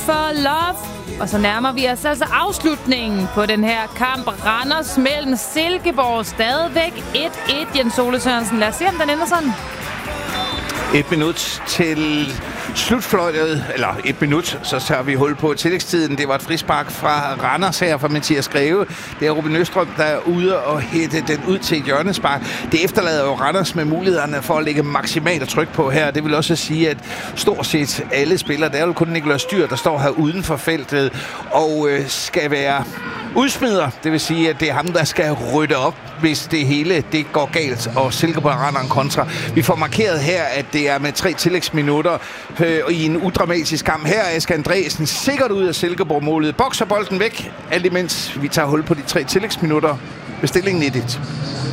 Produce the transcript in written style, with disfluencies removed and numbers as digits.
for Love. Og så nærmer vi os altså afslutningen på den her kamp. Randers mellem Silkeborg stadigvæk 1-1. Jens Ole Sørensen, lad os se, om den ender sådan. 1 minut til slutfløjtet, eller 1 minut, så tager vi hul på tillægstiden. Det var et frispark fra Randers her fra Mathias Greve. Det er Ruben Østrøm, der er ude og hætte den ud til et hjørnespark. Det efterlader jo Randers med mulighederne for at lægge maksimalt tryk på her. Det vil også sige, at stort set alle spillere, der er jo kun Nikolaj Styr, der står her uden for feltet og skal være udsmider. Det vil sige, at det er ham, der skal rydde op, hvis det hele det går galt, og Silkeborg render en kontra. Vi får markeret her, at det er med 3 tillægsminutter i en udramatisk kamp. Her er Asger Andresen sikkert ud af Silkeborg-målet. Bokser bolden væk, alt imens vi tager hul på de 3 tillægsminutter ved stillingen 1-1.